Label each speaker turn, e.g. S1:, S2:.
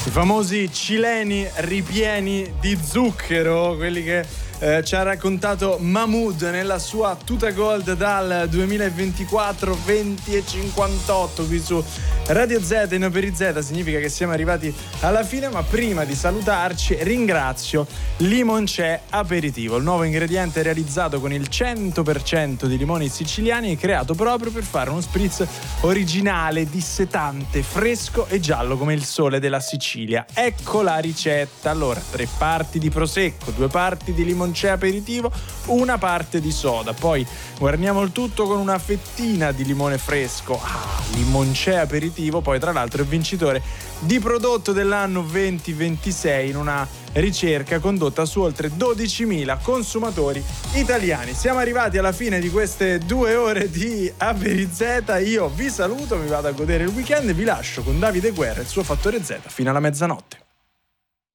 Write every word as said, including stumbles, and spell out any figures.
S1: I famosi cileni ripieni di zucchero, quelli che eh, ci ha raccontato Mahmood nella sua Tuta Gold dal duemilaventiquattro, venti e cinquantotto qui su Radio Z. In Per Z significa che siamo arrivati alla fine, ma prima di salutarci ringrazio Limoncè Aperitivo, il nuovo ingrediente realizzato con il cento per cento di limoni siciliani e creato proprio per fare uno spritz originale, dissetante, fresco e giallo come il sole della Sicilia. Ecco la ricetta. Allora, tre parti di prosecco, due parti di limoncè aperitivo, una parte di soda, poi guarniamo il tutto con una fettina di limone fresco. Ah, limoncè aperitivo, poi tra l'altro è vincitore di prodotto dell'anno venti ventisei in una ricerca condotta su oltre dodicimila consumatori italiani. Siamo arrivati alla fine di queste due ore di A Per Z. Io vi saluto, mi vado a godere il weekend e vi lascio con Davide Guerra e il suo Fattore Z fino alla mezzanotte.